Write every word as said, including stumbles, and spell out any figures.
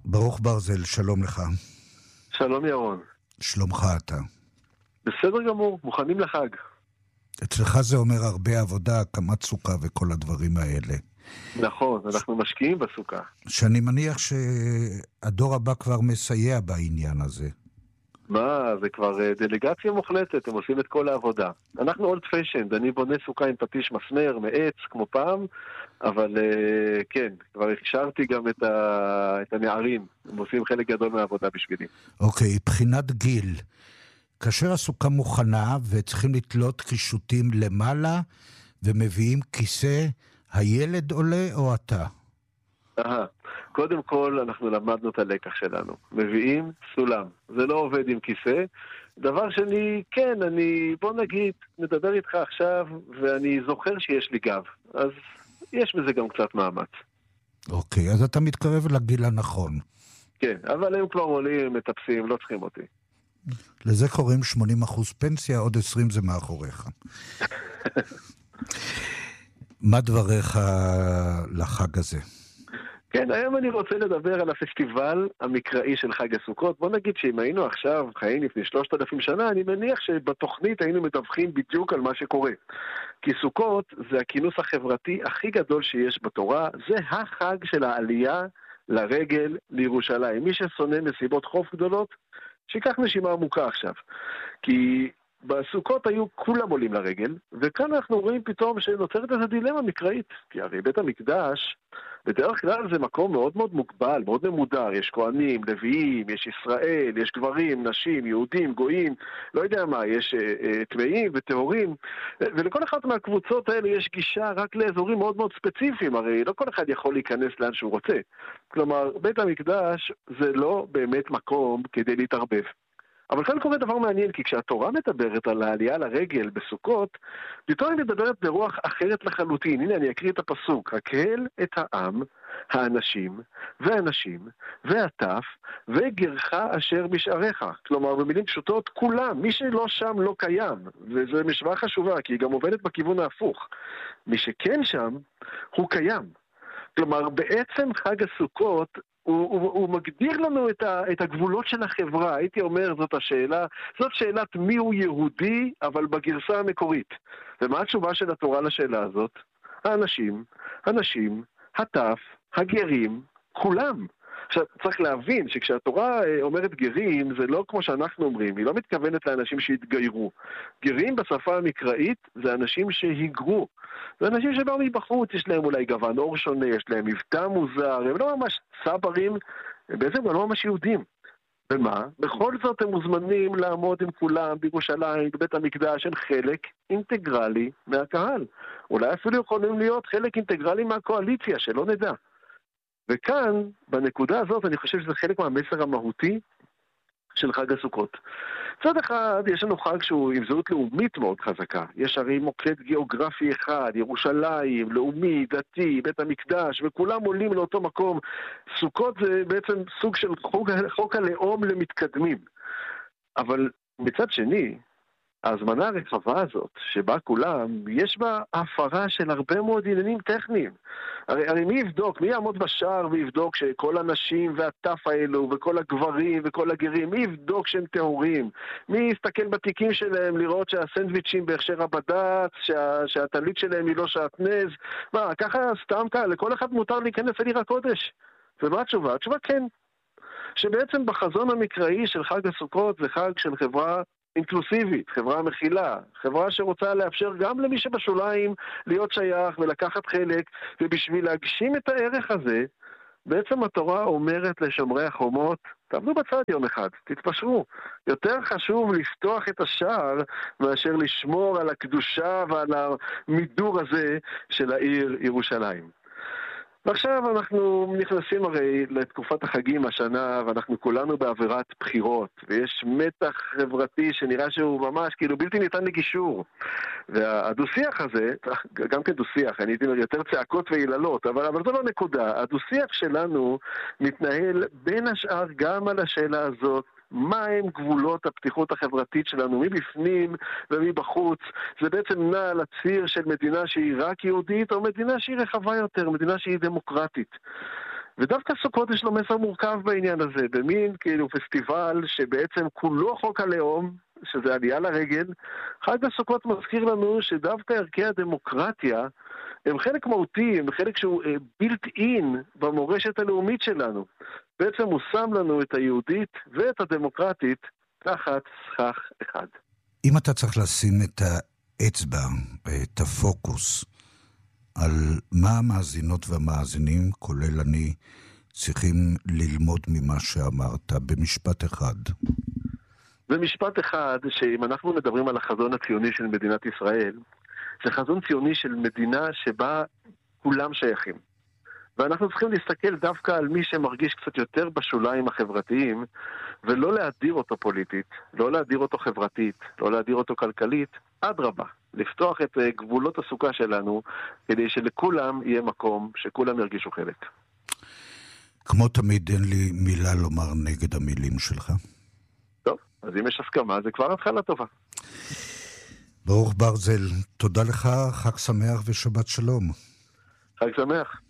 ברוך ברזל, שלום לך. שלום ירון. שלומך אתה? בסדר גמור, מוכנים לחג. אצלך זה אומר הרבה עבודה, הקמת סוכה וכל הדברים האלה. נכון, אנחנו משקיעים בסוכה. שאני מניח שהדור הבא כבר מסייע בעניין הזה. מה, זה כבר דלגציה מוחלטת, הם עושים את כל העבודה. אנחנו אולד פשנד, אני בונה סוכה עם פטיש מסמר, מעץ, כמו פעם, אבל כן, כבר הכשרתי גם את, ה... את הנערים, הם עושים חלק גדול מהעבודה בשבילי. אוקיי, בחינת גיל. כאשר הסוכה מוכנה וצריכים לתלות קישוטים למעלה ומביאים כיסא, הילד עולה או אתה? אהה, קודם כל אנחנו למדנו את הלקח שלנו. מביאים סולם. זה לא עובד עם כיסא. דבר שני, כן, אני, בוא נגיד, מדבר איתך עכשיו ואני זוכר שיש לי גב. אז יש בזה גם קצת מאמץ. אוקיי, אז אתה מתקרב לגיל הנכון. כן, אבל הם כבר עולים, מטפסים, לא צריכים אותי. לזה קוראים שמונים אחוז פנסיה, עוד עשרים זה מאחוריך. מה דבריך לחג הזה? כן, היום אני רוצה לדבר על הפסטיבל המקראי של חג הסוכות. בוא נגיד שאם היינו עכשיו חיים לפני שלושת אלפים שנה, אני מניח שבתוכנית היינו מדווחים בדיוק על מה שקורה. כי סוכות זה הכינוס החברתי הכי גדול שיש בתורה, זה החג של העלייה לרגל לירושלים. מי ששונא מסיבות חוף גדולות, שיקח נשימה עמוקה עכשיו. כי בסוכות היו כולם עולים לרגל, וכאן אנחנו רואים פתאום שנוצרת איזו דילמה מקראית. כי הרי בית המקדש, בדרך כלל זה מקום מאוד מאוד מוגבל, מאוד ממודר. יש כהנים, לוויים, יש ישראל, יש גברים, נשים, יהודים, גויים, לא יודע מה, יש אה, אה, טמאים וטהורים, ולכל אחת מהקבוצות האלה יש גישה רק לאזורים מאוד מאוד ספציפיים, הרי לא כל אחד יכול להיכנס לאן שהוא רוצה. כלומר, בית המקדש זה לא באמת מקום כדי להתערבב. אבל כאן קורה דבר מעניין, כי כשהתורה מדברת על העלייה לרגל בסוכות, פתאום היא מדברת ברוח אחרת לחלוטין. הנה אני אקריא את הפסוק. הקהל את העם, האנשים והנשים והטף וגרך אשר בשעריך. כלומר, במילים פשוטות, כולם. מי שלא שם לא קיים. וזו משוואה חשובה, כי היא גם עובדת בכיוון ההפוך. מי שכן שם, הוא קיים. כלומר, בעצם חג הסוכות הוא, הוא, הוא מגדיר לנו את, ה, את הגבולות של החברה. הייתי אומר, זאת השאלה, זאת שאלת מי הוא יהודי, אבל בגרסה המקורית. ומה התשובה של התורה לשאלה הזאת? האנשים, הנשים, הטף, הגרים, כולם. עכשיו, צריך להבין שכשהתורה אומרת גרים, זה לא כמו שאנחנו אומרים, היא לא מתכוונת לאנשים שהתגיירו. גרים בשפה המקראית זה אנשים שהיגרו. זה אנשים שבאו מבחוץ, יש להם אולי גוון אור שונה, יש להם מבטא מוזר, הם לא ממש סברים, הם בעצם לא ממש יהודים. ומה? בכל זאת הם מוזמנים לעמוד עם כולם בירושלים, בבית המקדש, הם חלק אינטגרלי מהקהל. אולי אפילו יכולים להיות חלק אינטגרלי מהקואליציה, שלא נדע. וכאן, בנקודה הזאת, אני חושב שזה חלק מהמסר המהותי של חג הסוכות. צד אחד, יש לנו חג שהוא עם זהות לאומית מאוד חזקה. יש הרי מוקד גיאוגרפי אחד, ירושלים, לאומי, דתי, בית המקדש, וכולם עולים לאותו מקום. סוכות זה בעצם סוג של חוק, חוק הלאום למתקדמים. אבל מצד שני, ההזמנה הרחבה הזאת, שבה כולם, יש בה הפרה של הרבה מאוד עניינים טכניים. הרי, הרי מי יבדוק, מי יעמוד בשער ויבדוק שכל הנשים והטף האלו וכל הגברים וכל הגרים, מי יבדוק שהם טהורים? מי יסתכל בתיקים שלהם לראות שהסנדוויצ'ים בהכשר הבד"ץ, שה, שהטלית שלהם היא לא שעטנז? מה, ככה סתם כאן, לכל אחד מותר להיכנס אל עיר הקודש. ומה התשובה? התשובה כן. שבעצם בחזון המקראי של חג הסוכות זה חג של חברה אינקלוסיבית, חברה מכילה, חברה שרוצה לאפשר גם למי שבשוליים להיות שייך ולקחת חלק, ובשביל להגשים את הערך הזה, בעצם התורה אומרת לשומרי החומות, תעמדו בצד יום אחד, תתפשרו. יותר חשוב לפתוח את השער מאשר לשמור על הקדושה ועל המידור הזה של העיר ירושלים. ועכשיו אנחנו נכנסים הרי לתקופת החגים השנה, ואנחנו כולנו בעבירת בחירות, ויש מתח חברתי שנראה שהוא ממש כאילו בלתי ניתן לגישור. והדו-שיח הזה, גם כדו-שיח, אני הייתי אומר יותר צעקות ויללות, אבל, אבל זו לא נקודה. הדו-שיח שלנו מתנהל בין השאר גם על השאלה הזאת, מה הם גבולות הפתיחות החברתית שלנו, מבפנים ומבחוץ. זה בעצם נע על הציר של מדינה שהיא רק יהודית, או מדינה שהיא רחבה יותר, מדינה שהיא דמוקרטית. ודווקא סוכות יש לו מסר מורכב בעניין הזה, במין כאילו פסטיבל שבעצם כולו חוק הלאום, שזה עלייה לרגל. חג הסוכות מזכיר לנו שדווקא ערכי הדמוקרטיה הם חלק מהותי, הם חלק שהוא בילט אין במורשת הלאומית שלנו. בעצם הוא שם לנו את היהודית ואת הדמוקרטית תחת סכך אחד. אם אתה צריך לשים את האצבע, את הפוקוס, על מה המאזינות והמאזינים, כולל אני, צריכים ללמוד ממה שאמרת, במשפט אחד. במשפט אחד, שאם אנחנו מדברים על החזון הציוני של מדינת ישראל, זה חזון ציוני של מדינה שבה כולם שייכים. ואנחנו צריכים להסתכל דווקא על מי שמרגיש קצת יותר בשוליים החברתיים, ולא להדיר אותו פוליטית, לא להדיר אותו חברתית, לא להדיר אותו כלכלית, אדרבה, לפתוח את גבולות הסוכה שלנו, כדי שלכולם יהיה מקום, שכולם ירגישו חלק. כמו תמיד אין לי מילה לומר נגד המילים שלך. טוב, אז אם יש הסכמה, זה כבר התחלה טובה. ברוך ברזל, תודה לך, חג שמח ושבת שלום. חג שמח.